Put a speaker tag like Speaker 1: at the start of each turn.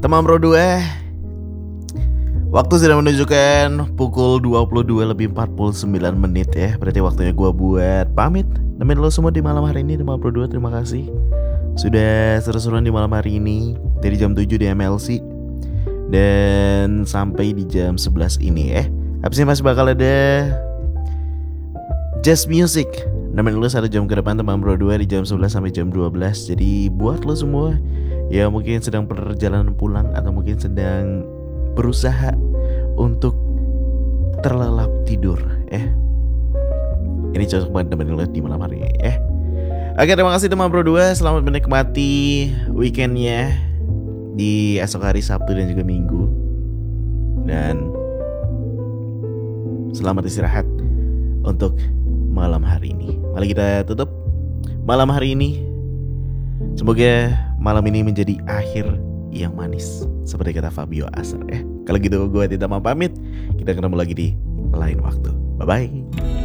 Speaker 1: Teman Bro 2, waktu sudah menunjukkan pukul 22:49 ya. Berarti waktunya gue buat pamit. Nemenin lo semua di malam hari ini. Teman Bro 2, terima kasih sudah seru-seruan di malam hari ini. Dari jam 7 di MLC dan sampai di jam 11 ini ya. Habisnya masih bakal ada Jazz Music. Nemenin lo 1 jam ke depan Teman Bro 2 di jam 11 sampai jam 12. Jadi buat lo semua ya mungkin sedang perjalanan pulang atau mungkin sedang berusaha untuk terlelap tidur ini cocok banget teman di malam hari ini Oke, terima kasih teman Bro 2. Selamat menikmati weekendnya di esok hari Sabtu dan juga Minggu. Dan selamat istirahat untuk malam hari ini. Mari kita tutup malam hari ini. Semoga malam ini menjadi akhir yang manis seperti kata Fabio Asar. Kalau gitu gue tidak mau pamit. Kita ketemu lagi di lain waktu. Bye bye.